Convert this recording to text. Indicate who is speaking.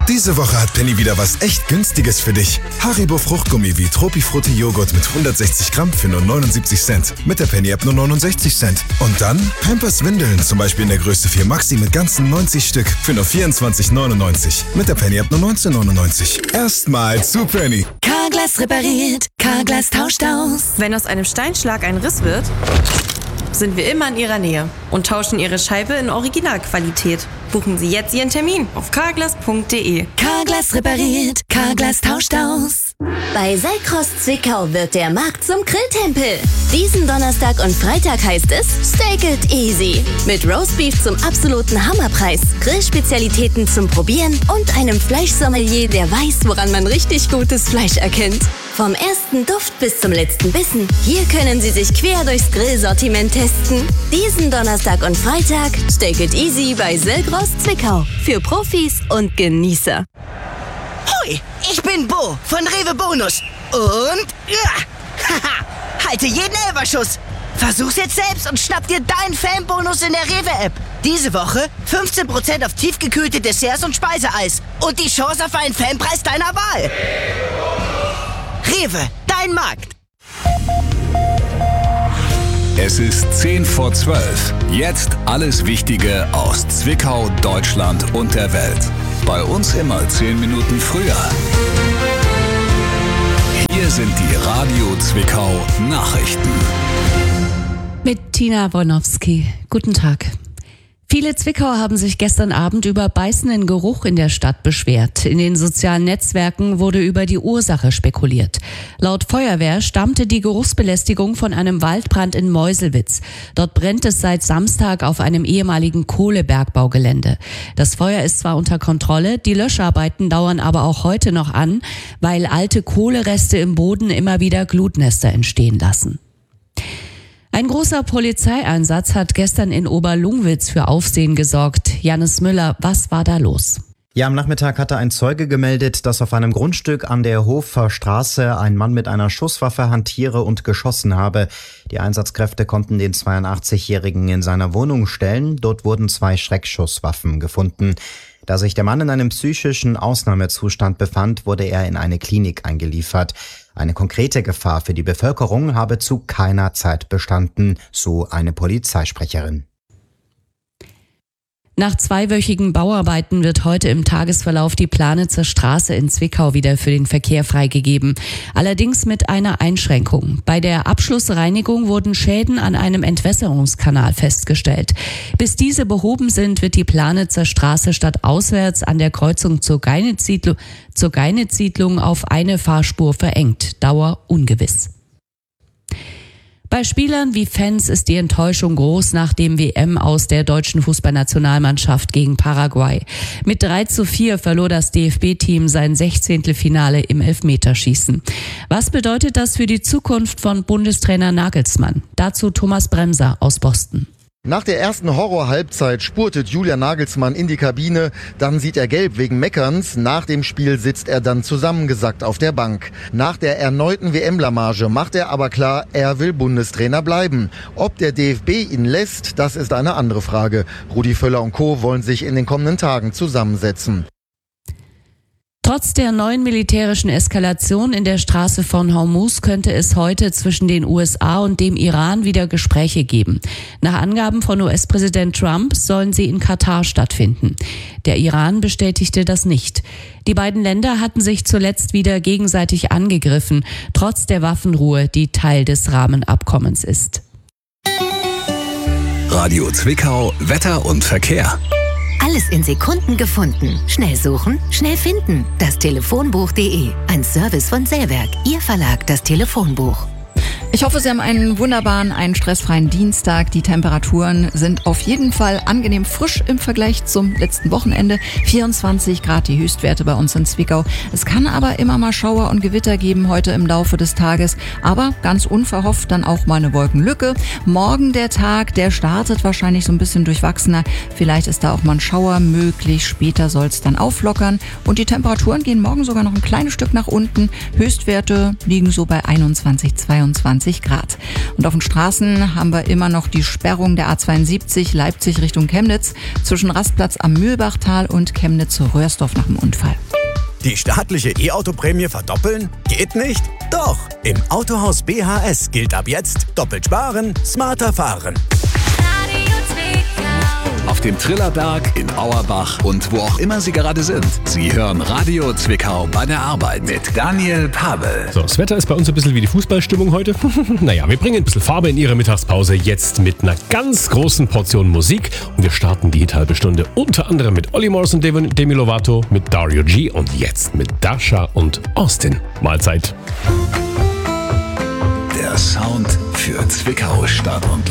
Speaker 1: Diese Woche hat Penny wieder was echt Günstiges für dich. Haribo Fruchtgummi wie Tropifrutti Joghurt mit 160 Gramm für nur 79 Cent. Mit der Penny-App nur 69 Cent. Und dann Pampers Windeln, zum Beispiel in der Größe 4 Maxi mit ganzen 90 Stück für nur 24,99. Mit der Penny-App nur 19,99. Erstmal zu Penny.
Speaker 2: Carglass repariert, Carglass tauscht aus.
Speaker 3: Wenn aus einem Steinschlag ein Riss wird, sind wir immer in Ihrer Nähe und tauschen Ihre Scheibe in Originalqualität. Buchen Sie jetzt Ihren Termin auf carglass.de.
Speaker 2: Carglass repariert, Carglass tauscht aus.
Speaker 4: Bei Selcross Zwickau wird der Markt zum Grilltempel. Diesen Donnerstag und Freitag heißt es Steak it easy. Mit Roastbeef zum absoluten Hammerpreis, Grillspezialitäten zum Probieren und einem Fleischsommelier, der weiß, woran man richtig gutes Fleisch erkennt. Vom ersten Duft bis zum letzten Bissen. Hier können Sie sich quer durchs Grillsortiment testen. Diesen Donnerstag und Freitag Steak it easy bei Selcross Zwickau. Für Profis und Genießer.
Speaker 5: Hoi, ich bin Bo von Rewe Bonus. Und halte jeden Elferschuss. Versuch's jetzt selbst und schnapp dir deinen Fanbonus in der Rewe-App. Diese Woche 15% auf tiefgekühlte Desserts und Speiseeis. Und die Chance auf einen Fanpreis deiner Wahl. Rewe, dein Markt.
Speaker 6: Es ist 10 vor 12. Jetzt alles Wichtige aus Zwickau, Deutschland und der Welt. Bei uns immer 10 Minuten früher. Hier sind die Radio Zwickau Nachrichten.
Speaker 7: Mit Tina Wojnowski. Guten Tag. Viele Zwickauer haben sich gestern Abend über beißenden Geruch in der Stadt beschwert. In den sozialen Netzwerken wurde über die Ursache spekuliert. Laut Feuerwehr stammte die Geruchsbelästigung von einem Waldbrand in Meuselwitz. Dort brennt es seit Samstag auf einem ehemaligen Kohlebergbaugelände. Das Feuer ist zwar unter Kontrolle, die Löscharbeiten dauern aber auch heute noch an, weil alte Kohlereste im Boden immer wieder Glutnester entstehen lassen. Ein großer Polizeieinsatz hat gestern in Oberlungwitz für Aufsehen gesorgt. Jannis Müller, was war da los?
Speaker 8: Ja, am Nachmittag hatte ein Zeuge gemeldet, dass auf einem Grundstück an der Hofer Straße ein Mann mit einer Schusswaffe hantiere und geschossen habe. Die Einsatzkräfte konnten den 82-Jährigen in seiner Wohnung stellen. Dort wurden 2 Schreckschusswaffen gefunden. Da sich der Mann in einem psychischen Ausnahmezustand befand, wurde er in eine Klinik eingeliefert. Eine konkrete Gefahr für die Bevölkerung habe zu keiner Zeit bestanden, so eine Polizeisprecherin.
Speaker 7: Nach 2-wöchigen Bauarbeiten wird heute im Tagesverlauf die Planitzer Straße in Zwickau wieder für den Verkehr freigegeben. Allerdings mit einer Einschränkung. Bei der Abschlussreinigung wurden Schäden an einem Entwässerungskanal festgestellt. Bis diese behoben sind, wird die Planitzer Straße stadtauswärts an der Kreuzung zur Geinitzsiedlung auf eine Fahrspur verengt. Dauer ungewiss. Bei Spielern wie Fans ist die Enttäuschung groß nach dem WM-Aus der deutschen Fußballnationalmannschaft gegen Paraguay. Mit 3:4 verlor das DFB-Team sein 16. Finale im Elfmeterschießen. Was bedeutet das für die Zukunft von Bundestrainer Nagelsmann? Dazu Thomas Bremser aus Boston.
Speaker 9: Nach der ersten Horror-Halbzeit spurtet Julian Nagelsmann in die Kabine, dann sieht er gelb wegen Meckerns, nach dem Spiel sitzt er dann zusammengesackt auf der Bank. Nach der erneuten WM-Blamage macht er aber klar, er will Bundestrainer bleiben. Ob der DFB ihn lässt, das ist eine andere Frage. Rudi Völler und Co. wollen sich in den kommenden Tagen zusammensetzen.
Speaker 7: Trotz der neuen militärischen Eskalation in der Straße von Hormuz könnte es heute zwischen den USA und dem Iran wieder Gespräche geben. Nach Angaben von US-Präsident Trump sollen sie in Katar stattfinden. Der Iran bestätigte das nicht. Die beiden Länder hatten sich zuletzt wieder gegenseitig angegriffen, trotz der Waffenruhe, die Teil des Rahmenabkommens ist.
Speaker 6: Radio Zwickau, Wetter und Verkehr.
Speaker 2: Alles in Sekunden gefunden. Schnell suchen, schnell finden. Das Telefonbuch.de. Ein Service von Sellwerk. Ihr Verlag, das Telefonbuch.
Speaker 10: Ich hoffe, Sie haben einen wunderbaren, einen stressfreien Dienstag. Die Temperaturen sind auf jeden Fall angenehm frisch im Vergleich zum letzten Wochenende. 24 Grad die Höchstwerte bei uns in Zwickau. Es kann aber immer mal Schauer und Gewitter geben heute im Laufe des Tages. Aber ganz unverhofft dann auch mal eine Wolkenlücke. Morgen der Tag, der startet wahrscheinlich so ein bisschen durchwachsener. Vielleicht ist da auch mal ein Schauer möglich. Später soll es dann auflockern. Und die Temperaturen gehen morgen sogar noch ein kleines Stück nach unten. Höchstwerte liegen so bei 21, 22 21 Grad. Und auf den Straßen haben wir immer noch die Sperrung der A72 Leipzig Richtung Chemnitz zwischen Rastplatz am Mühlbachtal und Chemnitz-Röhrsdorf nach dem Unfall.
Speaker 11: Die staatliche E-Auto-Prämie verdoppeln? Geht nicht? Doch! Im Autohaus BHS gilt ab jetzt: doppelt sparen, smarter fahren.
Speaker 6: Auf dem Trillerberg, in Auerbach und wo auch immer Sie gerade sind. Sie hören Radio Zwickau bei der Arbeit mit Daniel Pavel.
Speaker 12: So, das Wetter ist bei uns ein bisschen wie die Fußballstimmung heute. Naja, wir bringen ein bisschen Farbe in Ihre Mittagspause jetzt mit einer ganz großen Portion Musik. Und wir starten die halbe Stunde unter anderem mit Olly Murs und Demi Lovato, mit Dario G und jetzt mit Dasha und Austin. Mahlzeit.
Speaker 6: Der Sound für Zwickau, Stadt und